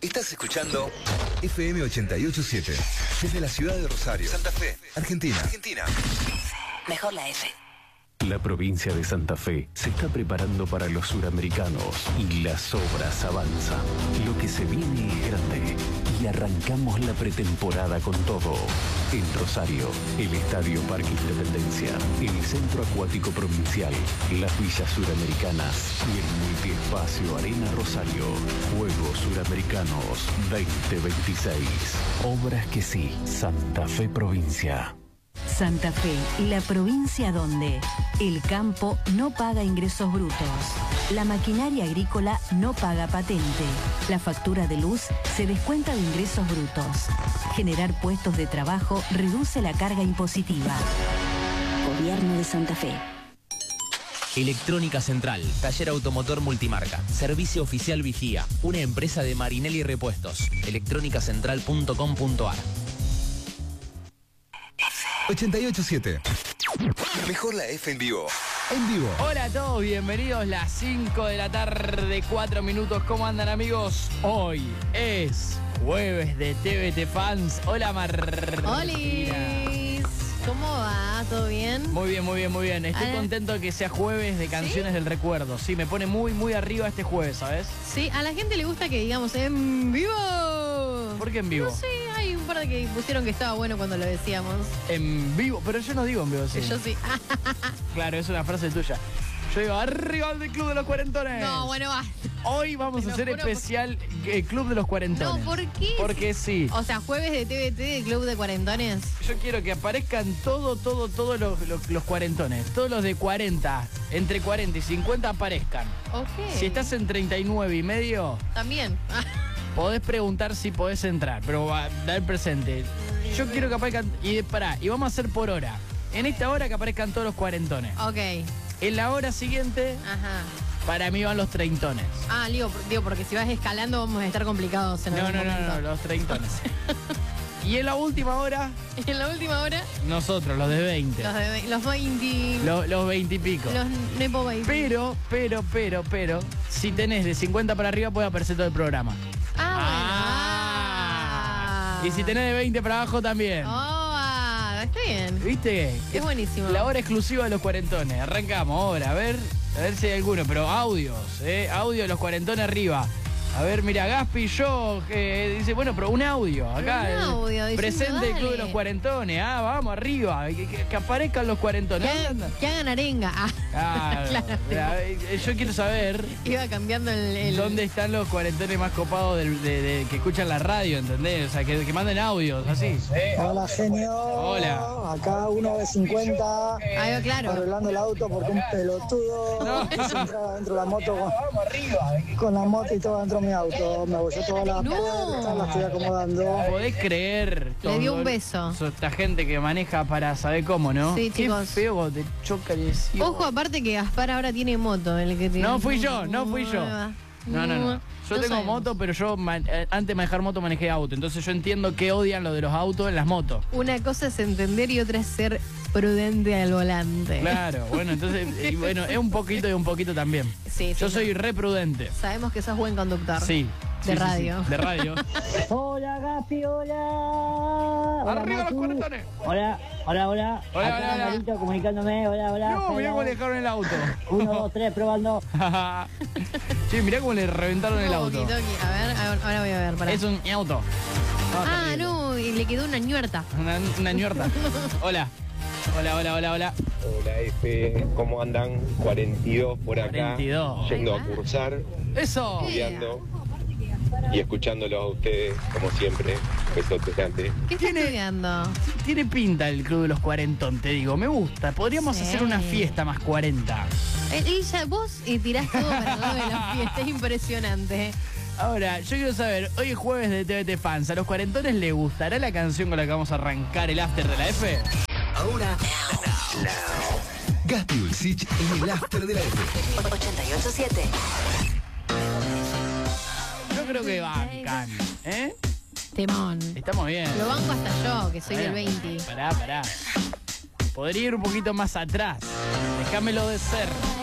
Estás escuchando FM 887 desde la ciudad de Rosario, Santa Fe, Argentina. Mejor la F. La provincia de Santa Fe se está preparando para los suramericanos y las obras avanzan. Lo que se viene es grande y arrancamos la pretemporada con todo. En Rosario, el Estadio Parque Independencia, el Centro Acuático Provincial, las Villas Suramericanas y el Multiespacio Arena Rosario. Juegos Suramericanos 2026. Obras que sí, Santa Fe Provincia. Santa Fe, la provincia donde el campo no paga ingresos brutos, la maquinaria agrícola no paga patente, la factura de luz se descuenta de ingresos brutos. Generar puestos de trabajo reduce la carga impositiva. Gobierno de Santa Fe. Electrónica Central, taller automotor multimarca, servicio oficial Vigía, una empresa de Marinelli Repuestos, electrónicacentral.com.ar. 887. Mejor la F en vivo. En vivo. Hola a todos, bienvenidos, las 5 de la tarde, 4 minutos. ¿Cómo andan, amigos? Hoy es jueves de TVT Fans. Hola, ¡Holis! ¿Cómo va? ¿Todo bien? Muy bien, muy bien, muy bien. Estoy contento de que sea jueves de canciones del recuerdo. Sí, me pone muy, muy arriba este jueves, ¿sabes? Sí, a la gente le gusta que digamos en vivo. ¿Por qué en vivo? No sé, hay un par de que pusieron que estaba bueno cuando lo decíamos. En vivo, pero yo no digo en vivo, sí. Yo sí. Claro, es una frase tuya. Yo digo, arriba del Club de los Cuarentones. No, bueno, va. Hoy vamos a hacer especial Club de los Cuarentones. No, ¿por qué? Porque sí. O sea, jueves de TVT de Club de Cuarentones. Yo quiero que aparezcan todos los cuarentones. Todos los de 40, entre 40 y 50 aparezcan. Ok. Si estás en 39 y medio, también. podés preguntar si podés entrar, pero va a dar presente. Yo quiero que aparezcan, y vamos a hacer por hora. En esta hora que aparezcan todos los cuarentones. Ok. En la hora siguiente, para mí van los treintones. Ah, digo, porque si vas escalando vamos a estar complicados en algún momento. No, los treintones. Y en la última hora... ¿Y en la última hora? Nosotros, los de 20. Los 20. Los 20 y pico. Los Nepo 20. Pero, si tenés de 50 para arriba puede aparecer todo el programa. Y si tenés de 20 para abajo también. Está bien. ¿Viste? Es buenísimo. La hora exclusiva de los cuarentones. Arrancamos ahora, a ver si hay alguno. Pero audios, audio de los cuarentones arriba. A ver, mira, Gaspi y yo, dice, bueno, pero un audio. Acá, un audio, presente del Club de los Cuarentones. Vamos arriba, que aparezcan los cuarentones. Que hagan arenga. Claro. Yo quiero saber... Iba cambiando el... ¿Dónde están los cuarentones más copados de que escuchan la radio, ¿entendés? O sea, que manden audios, así. Hola, genio. Hola. Acá uno de 50. Ahí, claro. Arreglando el auto porque un pelotudo se entraba dentro de la moto con la moto y todo dentro de mi auto. Me abolló todas las puertas, las estoy acomodando. ¿Podés creer? Le dio un beso. Esta gente que maneja para saber cómo, ¿no? Sí, chicos. Qué feo cuando te choca y decís... Ojo, aparte que Gaspar ahora tiene moto. El que tiene... No fui yo. No. Yo tengo moto, pero yo antes de manejar moto manejé auto. Entonces yo entiendo que odian lo de los autos en las motos. Una cosa es entender y otra es ser prudente al volante. Claro, bueno, entonces, es un poquito y un poquito también. Sí, yo soy re prudente. Sabemos que sos buen conductor. Sí. De radio. Sí, de radio. Hola, Gaspi, hola. Arriba los cuarentones. Hola. Hola. Marito, comunicándome, hola. No, mirá cómo le dejaron el auto. 1, 2, 3, probando. Sí, mirá cómo le reventaron el auto. A ver, ahora voy a ver. Pará. Es un auto. No, y le quedó una ñuerta. Una ñuerta. Hola. Hola, F, ¿cómo andan? 42 por acá. 42. Yendo a cursar. ¡Eso! Estudiando. Y escuchándolos a ustedes, como siempre. Besote grande. ¿Qué está estudiando? Tiene pinta el Club de los Cuarentón, te digo. Me gusta. Podríamos hacer una fiesta más 40. Vos tirás todo para el lado de la fiesta. Es impresionante. Ahora, yo quiero saber, hoy es jueves de TVT Fans. ¿A los cuarentones les gustará la canción con la que vamos a arrancar el after de la F? Ahora, Gaspi Ulcich en el after de la F. 887. Yo creo que bancan, Temón. Estamos bien. Lo banco hasta yo, que soy del 20. Pará. Podría ir un poquito más atrás. Déjamelo de ser.